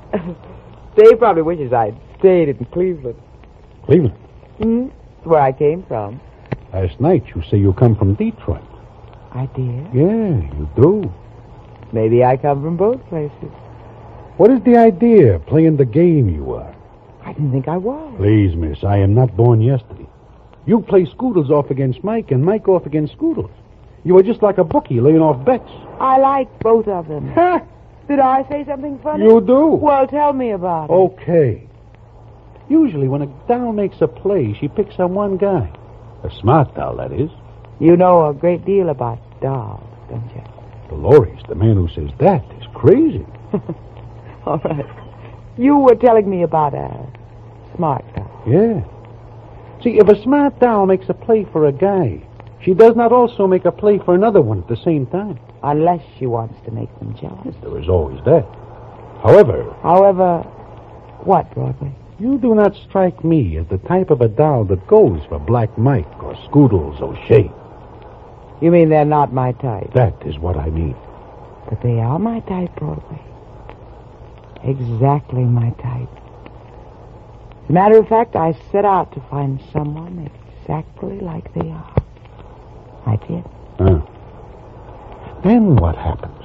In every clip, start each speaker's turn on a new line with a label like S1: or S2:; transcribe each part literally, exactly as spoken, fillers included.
S1: Dave probably wishes I'd stayed in Cleveland.
S2: Cleveland?
S1: Mm-hmm. That's where I came from.
S2: Last night you say you come from Detroit.
S1: I did?
S2: Yeah, you do.
S1: Maybe I come from both places.
S2: What is the idea, playing the game you are?
S1: I didn't think I was.
S2: Please, miss, I am not born yesterday. You play Scoodles off against Mike and Mike off against Scoodles. You are just like a bookie laying off bets.
S1: I like both of them.
S2: Ha!
S1: Did I say something funny?
S2: You do.
S1: Well, tell me about it.
S2: Okay. Usually when a doll makes a play, she picks on one guy. A smart doll, that is.
S1: You know a great deal about dolls, don't you?
S2: Dolores, the man who says that, is crazy.
S1: All right. You were telling me about a smart doll.
S2: Yeah. See, if a smart doll makes a play for a guy, she does not also make a play for another one at the same time.
S1: Unless she wants to make them jealous.
S2: There is always that. However...
S1: However, what, Broadway?
S2: You do not strike me as the type of a doll that goes for Black Mike or Scoodles O'Shea.
S1: You mean they're not my type?
S2: That is what I mean.
S1: But they are my type, Broadway. Exactly my type. As a matter of fact, I set out to find someone exactly like they are. I did.
S2: Huh. Then what happens?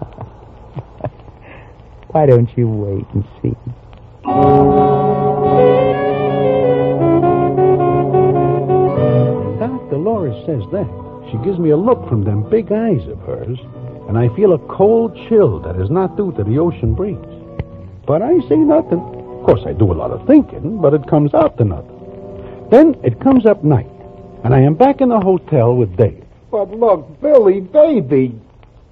S1: Why don't you wait and see?
S2: Doc Dolores says that. She gives me a look from them big eyes of hers, and I feel a cold chill that is not due to the ocean breeze. But I say nothing. Of course, I do a lot of thinking, but it comes out to nothing. Then it comes up night, and I am back in the hotel with Dave.
S3: But look, Billy, baby,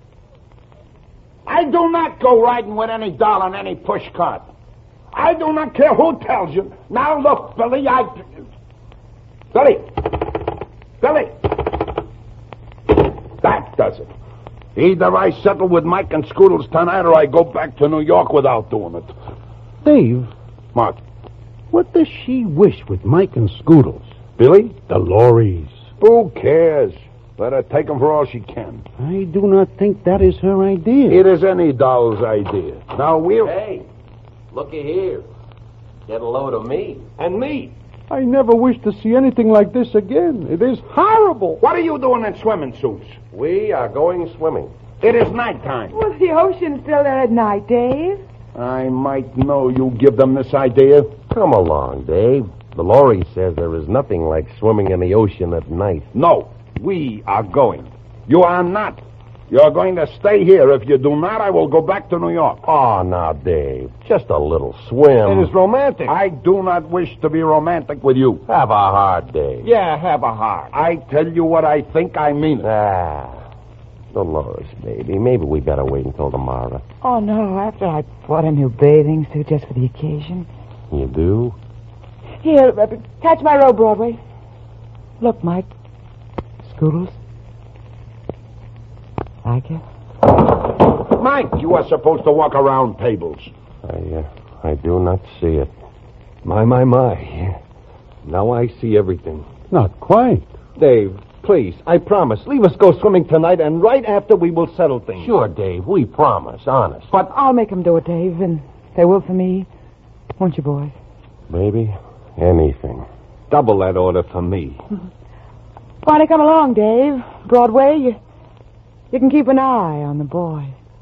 S3: I do not go riding with any doll on any pushcart. I do not care who tells you. Now look, Billy, I... Billy! Billy! That does it. Either I settle with Mike and Scoodles tonight or I go back to New York without doing it.
S2: Dave,
S3: What?
S2: what does she wish with Mike and Scoodles?
S3: Billy?
S2: Dolores.
S3: Who cares? Let her take them for all she can.
S2: I do not think that is her idea.
S3: It is any doll's idea. Now we'll...
S4: Hey, looky here. Get a load of me.
S3: And me.
S2: I never wish to see anything like this again. It is horrible.
S3: What are you doing in swimming suits?
S4: We are going swimming.
S3: It is nighttime.
S1: Well, the ocean's still there at night, Dave.
S3: I might know you give them this idea.
S4: Come along, Dave. Dolores says there is nothing like swimming in the ocean at night.
S3: No, we are going. You are not. You're going to stay here. If you do not, I will go back to New York.
S4: Oh, now, Dave, just a little swim.
S3: It is romantic. I do not wish to be romantic with you.
S4: Have a heart, Dave.
S3: Yeah, have a heart. I tell you what I think, I mean it.
S4: Ah, Dolores, baby, maybe we better wait until tomorrow.
S1: Oh, no, after I bought a new bathing suit just for the occasion.
S4: You do?
S1: Here, uh, catch my robe, Broadway. Look, Mike. Scoodles. Like it?
S3: Mike, you are supposed to walk around tables.
S4: I, uh, I do not see it. My, my, my. Now I see everything.
S2: Not quite.
S5: Dave, please, I promise. Leave us go swimming tonight, and right after we will settle things.
S4: Sure, Dave, we promise, honest.
S1: But I'll make them do it, Dave, and they will for me. Won't you, boys?
S4: Baby, anything.
S5: Double that order for me.
S1: Why don't you come along, Dave? Broadway, you, you can keep an eye on the boy.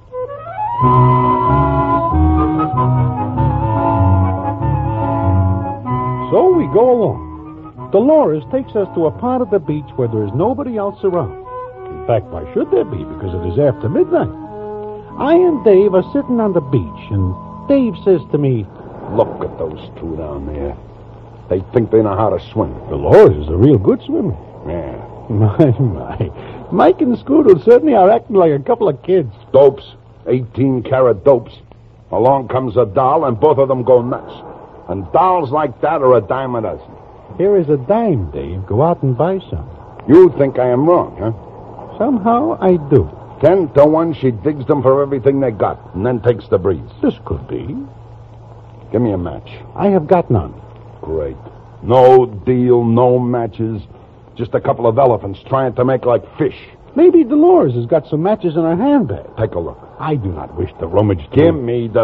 S2: So we go along. Dolores takes us to a part of the beach where there is nobody else around. In fact, why should there be? Because it is after midnight. I and Dave are sitting on the beach, and Dave says to me,
S3: Look at those two down there. They think they know how to swim.
S2: Dolores is a real good swimmer.
S3: Yeah.
S2: My, my. Mike and Scoodle certainly are acting like a couple of kids.
S3: Dopes. eighteen-carat dopes. Along comes a doll, and both of them go nuts. And dolls like that are a dime a dozen.
S2: Here is a dime, Dave. Go out and buy some.
S3: You think I am wrong, huh?
S2: Somehow I do.
S3: Ten to one, she digs them for everything they got, and then takes the breeze.
S2: This could be.
S3: Give me a match.
S2: I have got none.
S3: Great. No deal, no matches. Just a couple of elephants trying to make like fish.
S2: Maybe Dolores has got some matches in her handbag.
S3: Take a look.
S2: I do not wish to rummage through.
S3: Give me the